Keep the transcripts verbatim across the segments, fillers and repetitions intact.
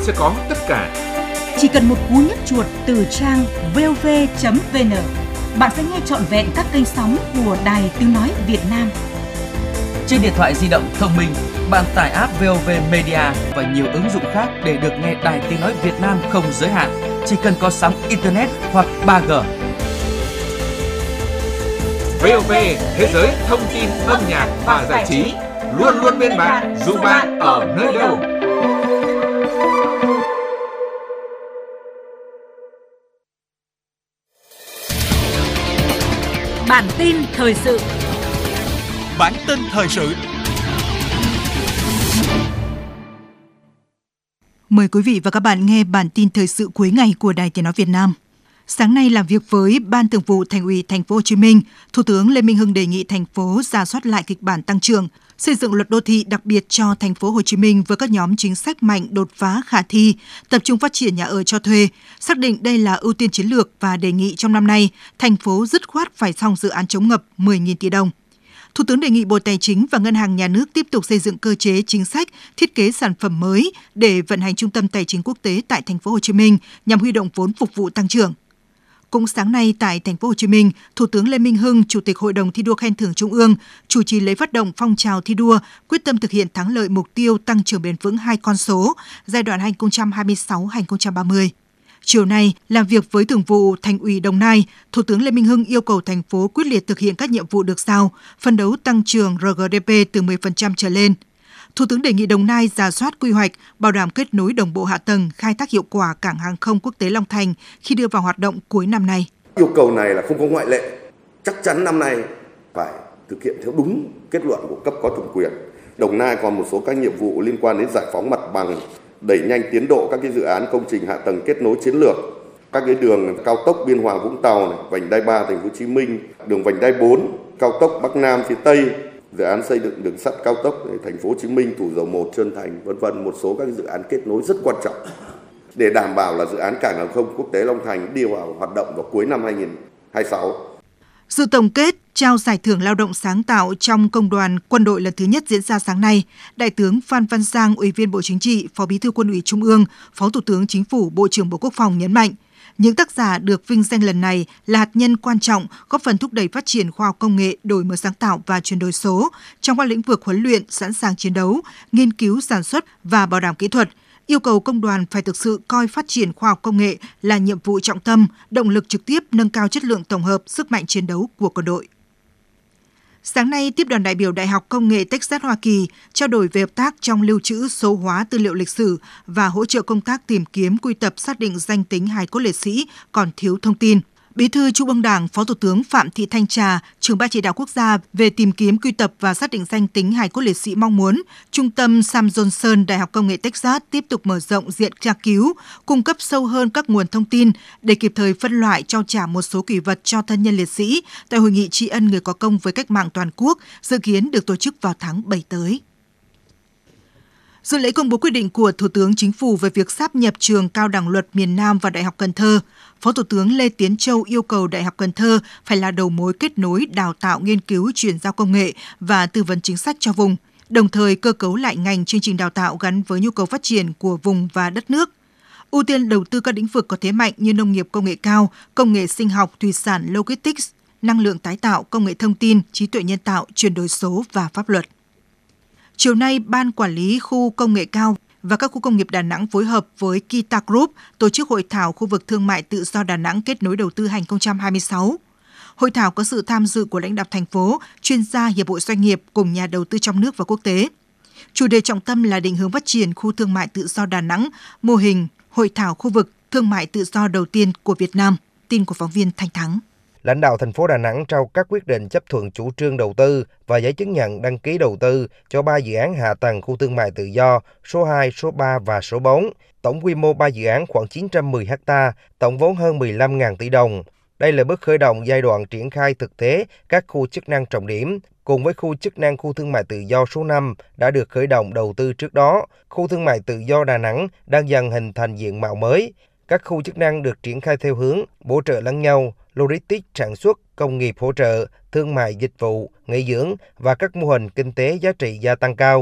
sẽ có tất cả. Chỉ cần một cú nhấp chuột từ trang vê o vê chấm vê en, bạn sẽ nghe trọn vẹn các kênh sóng của Đài Tiếng nói Việt Nam. Trên điện thoại di động thông minh, bạn tải app vê o vê Media và nhiều ứng dụng khác để được nghe Đài Tiếng nói Việt Nam không giới hạn. Chỉ cần có sóng internet hoặc ba G. vê o vê, thế giới thông tin, âm nhạc và giải trí, luôn luôn bên bạn, dù bạn ở nơi đâu. Bản tin thời sự. Bản tin thời sự. Mời quý vị và các bạn nghe bản tin thời sự cuối ngày của Đài Tiếng nói Việt Nam. Sáng nay làm việc với Ban Thường vụ Thành ủy Thành phố Hồ Chí Minh, Thủ tướng Lê Minh Hưng đề nghị thành phố rà soát lại kịch bản tăng trưởng, xây dựng luật đô thị đặc biệt cho Thành phố Hồ Chí Minh với các nhóm chính sách mạnh, đột phá, khả thi, tập trung phát triển nhà ở cho thuê, xác định đây là ưu tiên chiến lược và đề nghị trong năm nay thành phố dứt khoát phải xong dự án chống ngập mười nghìn tỷ đồng. Thủ tướng đề nghị Bộ Tài chính và Ngân hàng Nhà nước tiếp tục xây dựng cơ chế chính sách, thiết kế sản phẩm mới để vận hành trung tâm tài chính quốc tế tại Thành phố Hồ Chí Minh nhằm huy động vốn phục vụ tăng trưởng. Cũng sáng nay tại Thành phố Hồ Chí Minh, Thủ tướng Lê Minh Hưng, Chủ tịch Hội đồng thi đua khen thưởng Trung ương, chủ trì lễ phát động phong trào thi đua quyết tâm thực hiện thắng lợi mục tiêu tăng trưởng bền vững hai con số giai đoạn hai nghìn không trăm hai mươi sáu đến hai nghìn không trăm ba mươi. Chiều nay, làm việc với Thường vụ Thành ủy Đồng Nai, Thủ tướng Lê Minh Hưng yêu cầu thành phố quyết liệt thực hiện các nhiệm vụ được giao, phấn đấu tăng trưởng rờ giê đê pê từ mười phần trăm trở lên. Thủ tướng đề nghị Đồng Nai rà soát quy hoạch, bảo đảm kết nối đồng bộ hạ tầng, khai thác hiệu quả cảng hàng không quốc tế Long Thành khi đưa vào hoạt động cuối năm nay. Yêu cầu này là không có ngoại lệ, chắc chắn năm nay phải thực hiện theo đúng kết luận của cấp có thẩm quyền. Đồng Nai còn một số các nhiệm vụ liên quan đến giải phóng mặt bằng, đẩy nhanh tiến độ các cái dự án công trình hạ tầng kết nối chiến lược, các cái đường cao tốc Biên Hòa Vũng Tàu, này, vành đai ba Thành phố Hồ Chí Minh, đường vành đai bốn, cao tốc Bắc Nam phía Tây, dự án xây dựng đường sắt cao tốc Thành phố Hồ Chí Minh, Thủ Dầu Một, Trơn Thành, vân vân, một số các dự án kết nối rất quan trọng để đảm bảo là dự án cảng hàng không quốc tế Long Thành đi vào hoạt động vào cuối năm hai nghìn không trăm hai mươi sáu. Dự tổng kết trao giải thưởng lao động sáng tạo trong Công đoàn Quân đội lần thứ nhất diễn ra sáng nay, Đại tướng Phan Văn Giang, Ủy viên Bộ Chính trị, Phó Bí thư Quân ủy Trung ương, Phó Thủ tướng Chính phủ, Bộ trưởng Bộ Quốc phòng nhấn mạnh, những tác giả được vinh danh lần này là hạt nhân quan trọng góp phần thúc đẩy phát triển khoa học công nghệ, đổi mới sáng tạo và chuyển đổi số trong các lĩnh vực huấn luyện, sẵn sàng chiến đấu, nghiên cứu sản xuất và bảo đảm kỹ thuật. Yêu cầu công đoàn phải thực sự coi phát triển khoa học công nghệ là nhiệm vụ trọng tâm, động lực trực tiếp nâng cao chất lượng tổng hợp, sức mạnh chiến đấu của quân đội. Sáng nay, tiếp đoàn đại biểu Đại học Công nghệ Texas Hoa Kỳ trao đổi về hợp tác trong lưu trữ số hóa tư liệu lịch sử và hỗ trợ công tác tìm kiếm quy tập xác định danh tính hài cốt liệt sĩ còn thiếu thông tin. Bí thư Trung ương Đảng, Phó Thủ tướng Phạm Thị Thanh Trà, trưởng Ban chỉ đạo quốc gia về tìm kiếm quy tập và xác định danh tính hài cốt liệt sĩ mong muốn Trung tâm Sam Johnson Đại học Công nghệ Texas tiếp tục mở rộng diện tra cứu, cung cấp sâu hơn các nguồn thông tin để kịp thời phân loại trao trả một số kỷ vật cho thân nhân liệt sĩ tại hội nghị tri ân người có công với cách mạng toàn quốc dự kiến được tổ chức vào tháng bảy tới. Dự lễ công bố quyết định của Thủ tướng Chính phủ về việc sáp nhập trường Cao đẳng Luật miền Nam và Đại học Cần Thơ, Phó Thủ tướng Lê Tiến Châu yêu cầu Đại học Cần Thơ phải là đầu mối kết nối, đào tạo, nghiên cứu, chuyển giao công nghệ và tư vấn chính sách cho vùng, đồng thời cơ cấu lại ngành chương trình đào tạo gắn với nhu cầu phát triển của vùng và đất nước. Ưu tiên đầu tư các lĩnh vực có thế mạnh như nông nghiệp công nghệ cao, công nghệ sinh học, thủy sản, logistics, năng lượng tái tạo, công nghệ thông tin, trí tuệ nhân tạo, chuyển đổi số và pháp luật. Chiều nay, Ban Quản lý Khu Công nghệ cao và các khu công nghiệp Đà Nẵng phối hợp với Kita Group tổ chức hội thảo khu vực thương mại tự do Đà Nẵng kết nối đầu tư hai nghìn không trăm hai mươi sáu. Hội thảo có sự tham dự của lãnh đạo thành phố, chuyên gia, hiệp hội doanh nghiệp cùng nhà đầu tư trong nước và quốc tế. Chủ đề trọng tâm là định hướng phát triển khu thương mại tự do Đà Nẵng, mô hình hội thảo khu vực thương mại tự do đầu tiên của Việt Nam. Tin của phóng viên Thanh Thắng. Lãnh đạo thành phố Đà Nẵng trao các quyết định chấp thuận chủ trương đầu tư và giấy chứng nhận đăng ký đầu tư cho ba dự án hạ tầng khu thương mại tự do số hai, số ba và số bốn. Tổng quy mô ba dự án khoảng chín trăm mười héc ta, tổng vốn hơn mười lăm nghìn tỷ đồng. Đây là bước khởi động giai đoạn triển khai thực tế các khu chức năng trọng điểm, cùng với khu chức năng khu thương mại tự do số năm đã được khởi động đầu tư trước đó. Khu thương mại tự do Đà Nẵng đang dần hình thành diện mạo mới. Các khu chức năng được triển khai theo hướng bổ trợ lẫn nhau, logistics sản xuất, công nghiệp hỗ trợ, thương mại dịch vụ, nghỉ dưỡng và các mô hình kinh tế giá trị gia tăng cao.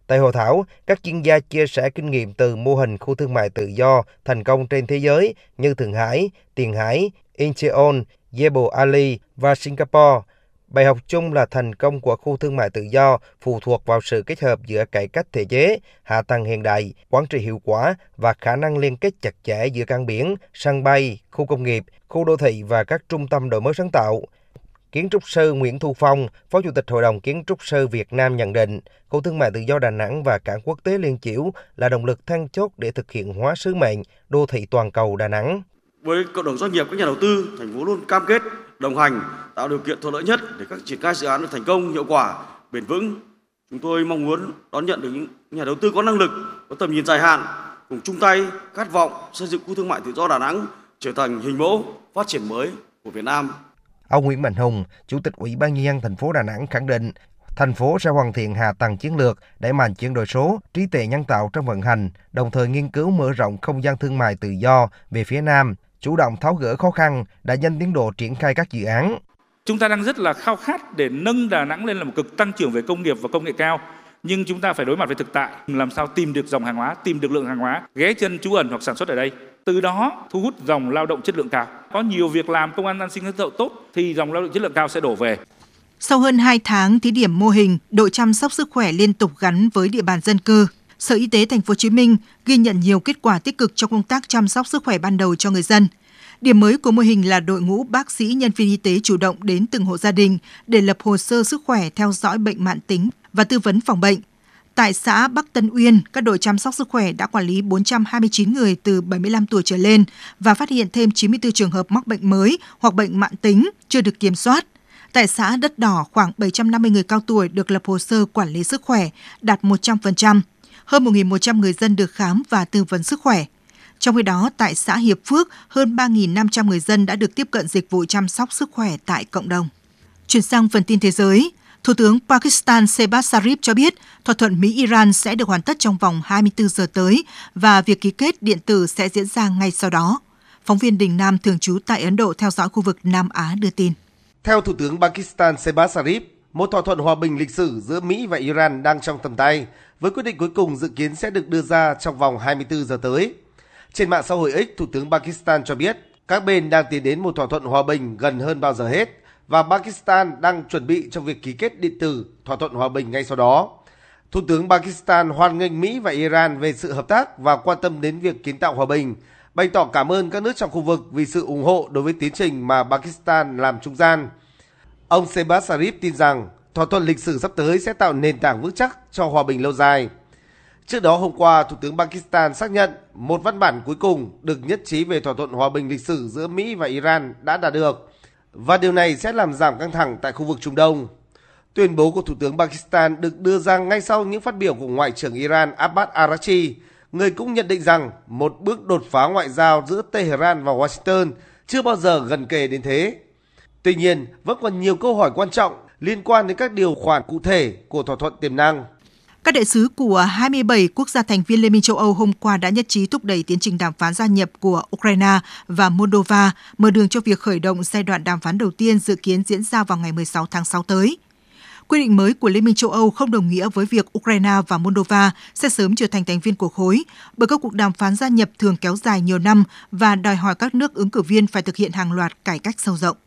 Tại hội thảo, các chuyên gia chia sẻ kinh nghiệm từ mô hình khu thương mại tự do thành công trên thế giới như Thượng Hải, Tiền Hải, Incheon, Jebel Ali và Singapore. Bài học chung là thành công của khu thương mại tự do phụ thuộc vào sự kết hợp giữa cải cách thể chế, hạ tầng hiện đại, quản trị hiệu quả và khả năng liên kết chặt chẽ giữa cảng biển, sân bay, khu công nghiệp, khu đô thị và các trung tâm đổi mới sáng tạo. Kiến trúc sư Nguyễn Thu Phong, Phó Chủ tịch Hội đồng Kiến trúc sư Việt Nam nhận định, khu thương mại tự do Đà Nẵng và cảng quốc tế Liên Chiểu là động lực then chốt để thực hiện hóa sứ mệnh đô thị toàn cầu Đà Nẵng. Với cộng đồng doanh nghiệp, các nhà đầu tư, thành phố luôn cam kết đồng hành, tạo điều kiện thuận lợi nhất để các triển khai dự án được thành công, hiệu quả, bền vững. Chúng tôi mong muốn đón nhận được những nhà đầu tư có năng lực, có tầm nhìn dài hạn, cùng chung tay khát vọng xây dựng khu thương mại tự do Đà Nẵng trở thành hình mẫu phát triển mới của Việt Nam. Ông Nguyễn Mạnh Hùng, Chủ tịch Ủy ban Nhân dân thành phố Đà Nẵng khẳng định, thành phố sẽ hoàn thiện hạ tầng chiến lược, đẩy mạnh chuyển đổi số, trí tuệ nhân tạo trong vận hành, đồng thời nghiên cứu mở rộng không gian thương mại tự do về phía Nam, chủ động tháo gỡ khó khăn, đẩy nhanh tiến độ triển khai các dự án. Chúng ta đang rất là khao khát để nâng Đà Nẵng lên là một cực tăng trưởng về công nghiệp và công nghệ cao. Nhưng chúng ta phải đối mặt với thực tại, làm sao tìm được dòng hàng hóa, tìm được lượng hàng hóa, ghé chân trú ẩn hoặc sản xuất ở đây. Từ đó thu hút dòng lao động chất lượng cao. Có nhiều việc làm công ăn an sinh xã hội tốt thì dòng lao động chất lượng cao sẽ đổ về. Sau hơn hai tháng thí điểm mô hình đội chăm sóc sức khỏe liên tục gắn với địa bàn dân cư, Sở Y tế Thành phố Hồ Chí Minh ghi nhận nhiều kết quả tích cực trong công tác chăm sóc sức khỏe ban đầu cho người dân. Điểm mới của mô hình là đội ngũ bác sĩ, nhân viên y tế chủ động đến từng hộ gia đình để lập hồ sơ sức khỏe, theo dõi bệnh mãn tính và tư vấn phòng bệnh. Tại xã Bắc Tân Uyên, các đội chăm sóc sức khỏe đã quản lý bốn trăm hai mươi chín người từ bảy mươi lăm tuổi trở lên và phát hiện thêm chín mươi tư trường hợp mắc bệnh mới hoặc bệnh mãn tính chưa được kiểm soát. Tại xã Đất Đỏ, khoảng bảy trăm năm mươi người cao tuổi được lập hồ sơ quản lý sức khỏe, đạt một trăm phần trăm. Hơn một nghìn một trăm người dân được khám và tư vấn sức khỏe. Trong khi đó, tại xã Hiệp Phước, hơn ba nghìn năm trăm người dân đã được tiếp cận dịch vụ chăm sóc sức khỏe tại cộng đồng. Chuyển sang phần tin thế giới, Thủ tướng Pakistan Shehbaz Sharif cho biết thỏa thuận Mỹ-Iran sẽ được hoàn tất trong vòng hai mươi tư giờ tới và việc ký kết điện tử sẽ diễn ra ngay sau đó. Phóng viên Đình Nam thường trú tại Ấn Độ theo dõi khu vực Nam Á đưa tin. Theo Thủ tướng Pakistan Shehbaz Sharif, một thỏa thuận hòa bình lịch sử giữa Mỹ và Iran đang trong tầm tay, với quyết định cuối cùng dự kiến sẽ được đưa ra trong vòng hai mươi tư giờ tới. Trên mạng xã hội X, Thủ tướng Pakistan cho biết các bên đang tiến đến một thỏa thuận hòa bình gần hơn bao giờ hết và Pakistan đang chuẩn bị cho việc ký kết điện tử thỏa thuận hòa bình ngay sau đó. Thủ tướng Pakistan hoan nghênh Mỹ và Iran về sự hợp tác và quan tâm đến việc kiến tạo hòa bình, bày tỏ cảm ơn các nước trong khu vực vì sự ủng hộ đối với tiến trình mà Pakistan làm trung gian. Ông Shehbaz Sharif tin rằng thỏa thuận lịch sử sắp tới sẽ tạo nền tảng vững chắc cho hòa bình lâu dài. Trước đó hôm qua, Thủ tướng Pakistan xác nhận một văn bản cuối cùng được nhất trí về thỏa thuận hòa bình lịch sử giữa Mỹ và Iran đã đạt được, và điều này sẽ làm giảm căng thẳng tại khu vực Trung Đông. Tuyên bố của Thủ tướng Pakistan được đưa ra ngay sau những phát biểu của Ngoại trưởng Iran Abbas Araghchi, người cũng nhận định rằng một bước đột phá ngoại giao giữa Tehran và Washington chưa bao giờ gần kề đến thế. Tuy nhiên, vẫn còn nhiều câu hỏi quan trọng liên quan đến các điều khoản cụ thể của thỏa thuận tiềm năng. Các đại sứ của hai mươi bảy quốc gia thành viên Liên minh châu Âu hôm qua đã nhất trí thúc đẩy tiến trình đàm phán gia nhập của Ukraine và Moldova, mở đường cho việc khởi động giai đoạn đàm phán đầu tiên dự kiến diễn ra vào ngày mười sáu tháng sáu tới. Quy định mới của Liên minh châu Âu không đồng nghĩa với việc Ukraine và Moldova sẽ sớm trở thành thành viên của khối, bởi các cuộc đàm phán gia nhập thường kéo dài nhiều năm và đòi hỏi các nước ứng cử viên phải thực hiện hàng loạt cải cách sâu rộng.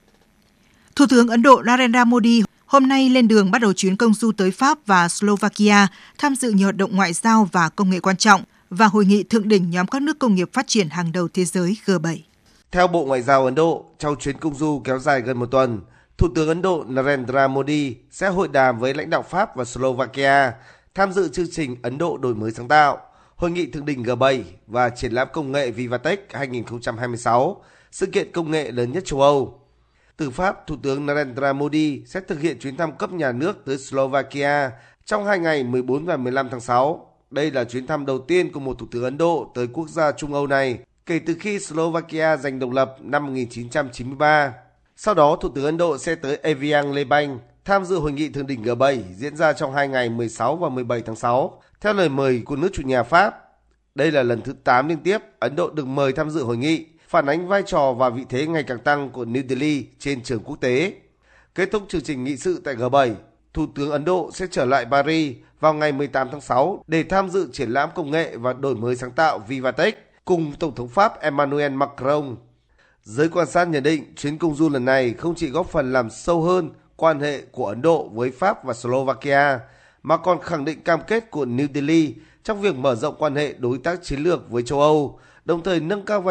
Thủ tướng Ấn Độ Narendra Modi hôm nay lên đường bắt đầu chuyến công du tới Pháp và Slovakia, tham dự nhiều hoạt động ngoại giao và công nghệ quan trọng và hội nghị thượng đỉnh nhóm các nước công nghiệp phát triển hàng đầu thế giới G bảy. Theo Bộ Ngoại giao Ấn Độ, trong chuyến công du kéo dài gần một tuần, Thủ tướng Ấn Độ Narendra Modi sẽ hội đàm với lãnh đạo Pháp và Slovakia, tham dự chương trình Ấn Độ đổi mới sáng tạo, hội nghị thượng đỉnh G bảy và triển lãm công nghệ Vivatech hai không hai sáu, sự kiện công nghệ lớn nhất châu Âu. Từ Pháp, Thủ tướng Narendra Modi sẽ thực hiện chuyến thăm cấp nhà nước tới Slovakia trong hai ngày mười bốn và mười lăm tháng sáu. Đây là chuyến thăm đầu tiên của một Thủ tướng Ấn Độ tới quốc gia Trung Âu này kể từ khi Slovakia giành độc lập năm một nghìn chín trăm chín mươi ba. Sau đó, Thủ tướng Ấn Độ sẽ tới Evian Le Bain tham dự hội nghị thượng đỉnh G bảy diễn ra trong hai ngày mười sáu và mười bảy tháng sáu, theo lời mời của nước chủ nhà Pháp. Đây là lần thứ tám liên tiếp Ấn Độ được mời tham dự hội nghị, phản ánh vai trò và vị thế ngày càng tăng của New Delhi trên trường quốc tế. Kết thúc chương trình nghị sự tại G bảy, Thủ tướng Ấn Độ sẽ trở lại Paris vào ngày mười tám tháng sáu để tham dự triển lãm công nghệ và đổi mới sáng tạo Vivatech cùng Tổng thống Pháp Emmanuel Macron. Giới quan sát nhận định chuyến công du lần này không chỉ góp phần làm sâu hơn quan hệ của Ấn Độ với Pháp và Slovakia, mà còn khẳng định cam kết của New Delhi trong việc mở rộng quan hệ đối tác chiến lược với châu Âu, đồng thời nâng cao vai